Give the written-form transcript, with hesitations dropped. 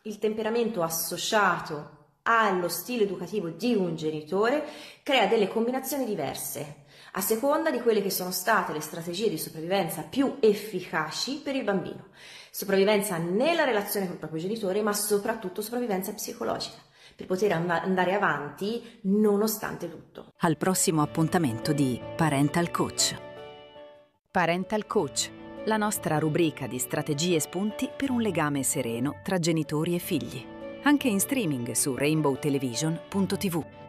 Il temperamento associato allo stile educativo di un genitore crea delle combinazioni diverse a seconda di quelle che sono state le strategie di sopravvivenza più efficaci per il bambino. Sopravvivenza nella relazione con il proprio genitore, ma soprattutto sopravvivenza psicologica, per poter andare avanti nonostante tutto. Al prossimo appuntamento di Parental Coach. Parental Coach, la nostra rubrica di strategie e spunti per un legame sereno tra genitori e figli. Anche in streaming su rainbowtelevision.tv.